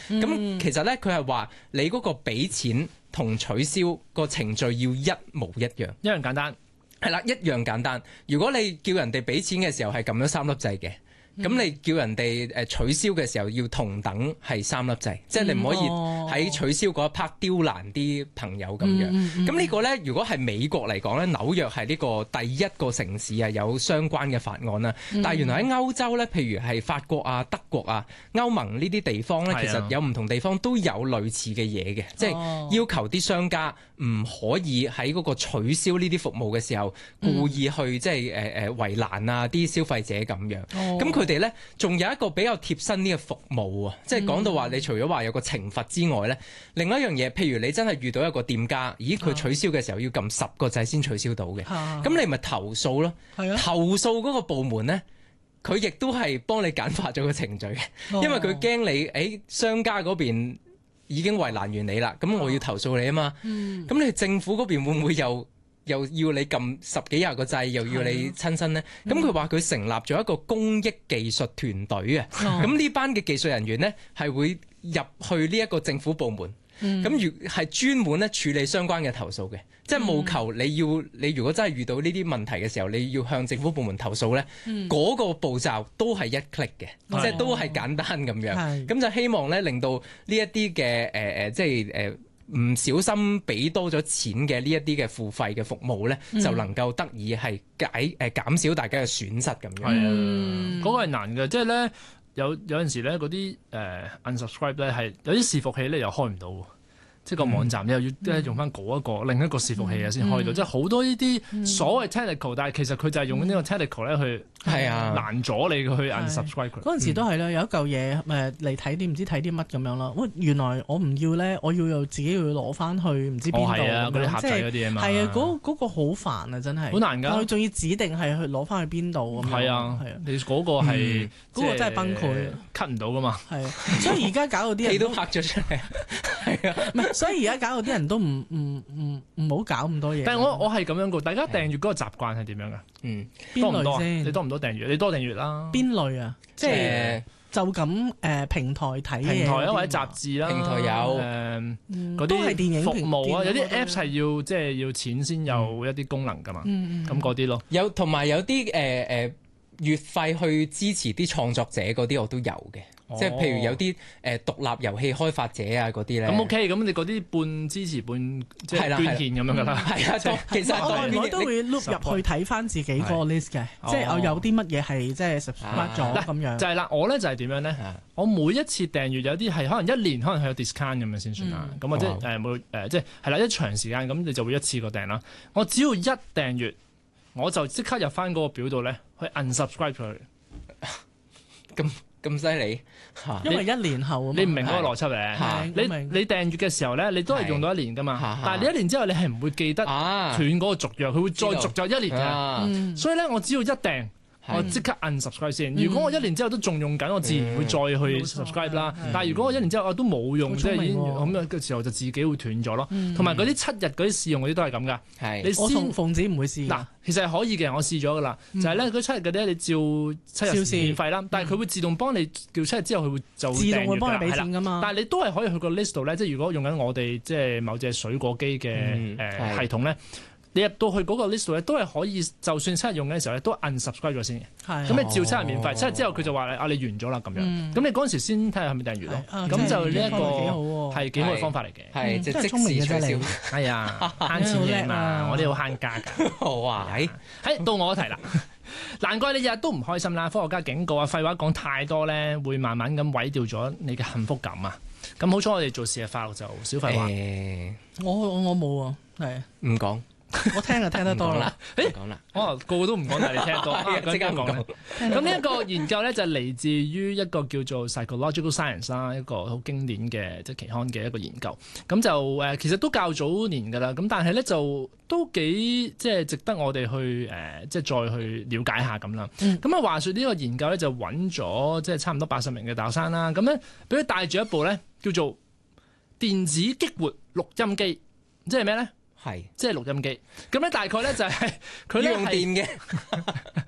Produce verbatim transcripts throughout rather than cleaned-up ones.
咁、嗯、其實咧，佢係話你嗰個俾錢同取消個程序要一模一樣， 一樣簡單。 係啦，一樣簡單。如果你叫人哋俾錢嘅時候係撳咗三粒掣嘅。咁、嗯、你叫人哋誒取消嘅時候要同等係三粒掣，嗯、即係你唔可以喺取消嗰一 part 刁難啲朋友咁樣。咁、嗯嗯、呢個咧，如果係美國嚟講咧，紐約係呢個第一個城市啊，有相關嘅法案啦。嗯、但係原來喺歐洲咧，譬如係法國啊、德國啊、歐盟呢啲地方咧，其實有唔同地方都有類似嘅嘢嘅，即係、哦、要求啲商家唔可以喺嗰個取消呢啲服務嘅時候，故意去即係誒誒為難啊啲消費者咁樣。咁佢哋咧仲有一個比較貼身呢個服務啊，即係講到話你除咗話有個懲罰之外咧，嗯、另外一樣嘢，譬如你真係遇到一個店家，咦佢取消嘅時候要撳十個掣先取消到嘅，咁、啊、你咪投訴咯。啊、投訴嗰個部門咧，佢亦都係幫你簡化咗個程序嘅，哦、因為佢驚你誒商家嗰邊已經為難完你啦，咁我要投訴你啊嘛。咁、嗯、你政府嗰邊會唔會又？又要你撳十幾廿個掣，又要你親身呢？咁佢話佢成立咗一個公益技術團隊啊！咁呢、嗯、班嘅技術人員呢，係會入去呢一個政府部門，咁如係專門咧處理相關嘅投訴嘅，即係務求你要你如果真係遇到呢啲問題嘅時候，你要向政府部門投訴呢，嗰、嗯、個步驟都係一 click 嘅，嗯、即係都係簡單咁樣。咁、嗯、就希望咧令到呢一啲嘅誒誒，即係誒。呃唔小心俾多咗錢嘅呢一啲嘅付費嘅服務咧，嗯、就能夠得以係解誒、呃、減少大家嘅損失咁樣。係啊， 嗰、嗰個係難嘅，即係咧有有陣時咧嗰啲誒 unsubscribe 咧係有啲伺服器咧又開唔到。即係個網站你又要用翻嗰一個、嗯、另一個伺服器啊先開到，嗯、即係好多呢啲所謂 technical，、嗯、但係其實佢就係用呢個 technical 咧去攔阻你去 unsubscribe 佢。嗰陣時都係啦，有一嚿嘢誒嚟睇啲唔知睇啲乜咁樣啦。喂，原來我唔要咧，我要又自己要攞翻去唔知邊度。哦，係啊，嗰啲客仔嗰啲啊嘛。係啊，嗰嗰個好煩啊，真係。好難㗎。佢仲要指定係去攞翻去邊度咁樣。係啊，係啊。你嗰個係嗰個真係崩潰，cut 唔到㗎嘛。係啊，所以而家搞到啲人你都拍咗出嚟。係啊， 唔係，所以而家搞到啲人都唔唔唔唔好搞咁多嘢。但係我我係咁樣個，大家訂閱嗰個習慣係點樣噶？嗯，多唔多？你多唔多訂閱？你多訂閱啦。邊類啊？即係就咁誒平台睇嘅平台啊，或者雜誌啦。平台有誒嗰啲電影服務啊，有啲 Apps 係要即係要錢先有一啲功能噶嘛。咁嗰啲咯。有同埋有啲誒誒月費去支持啲創作者嗰啲我都有嘅。即係譬如有啲誒獨立遊戲開發者啊嗰啲咧，咁 OK，咁你嗰啲半支持半即係捐獻咁樣噶啦，係啊，其實我我都會碌入去睇翻自己個 list 嘅，即係我有啲乜嘢係即係 subscribe 咗咁樣。就係啦，我咧就係點樣咧？我每一次訂閱有啲係可能一年可能係有 discount 咁樣先算啦。咁或者誒每誒即係係啦，一長時間咁你就會一次過訂啦。我只要一訂閱，我就即刻入翻嗰個表度咧去 unsubscribe 佢。咁咁犀利，因為一年後你唔明嗰個邏輯嘅，你你訂閱嘅時候咧，你都係用到一年噶嘛，但係你一年之後你係唔會記得斷嗰個續約，佢會再續咗一年嘅，所以咧我只要一訂，我即刻 unsubscribe 先。如果我一年之後都仲用緊，我自然會再去 subscribe 啦。但係如果我一年之後我都冇用，即係已經咁樣嘅時候，就自己會斷咗咯。同埋嗰啲七日嗰啲試用嗰啲都係咁噶。你我同鳳子唔會試。嗱，其實係可以嘅，我試咗噶啦。就係咧，嗰七日嗰啲你照七日免費啦，但係佢會自動幫你叫七日之後，佢會就自動會幫你俾錢噶嘛。但係你都係可以去個 list 度咧，即係如果用緊我哋即係某隻水果機嘅誒系統咧。你入到去嗰個 list 度咧，都係可以，就算七日用嘅時候咧，都 unsubscribe 咗先嘅。係。咁你照七日免費，七日之後佢就話啊你完咗啦咁樣。咁你嗰陣時先睇下係咪訂閱咯。咁就呢一個係幾好嘅方法嚟嘅。係，即係即時取消。係啊，慳錢嘢嘛，我哋好慳家㗎。好啊，係。喺到我題啦，難怪你日日都唔開心啦。科學家警告啊，廢話講太多咧，會慢慢咁毀掉咗你嘅幸福感啊。咁好彩我哋做事嘅快樂就少廢話。我我我冇啊，係唔講。我聽就聽得多啦，誒講啦，哦個個都唔講，但係你聽得多，即刻講啦。咁呢一個研究咧就嚟自於一個叫做 Psychological Science 啦，一個好經典嘅即係期刊嘅一個研究。咁就誒其實都較早年㗎啦，咁但係咧就都幾即係值得我哋去誒即係再去了解下咁啦。咁啊話説呢個研究咧就揾咗即係差唔多八十名嘅大學生啦，咁咧俾佢帶住一部咧叫做電子激活錄音機，即係咩咧？係，即係錄音機。咁咧大概咧就係佢用電嘅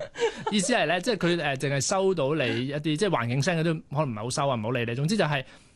意思係咧，即係佢誒淨係收到你一啲即係環境聲，佢都可能唔係好收啊，唔好理你。總之就係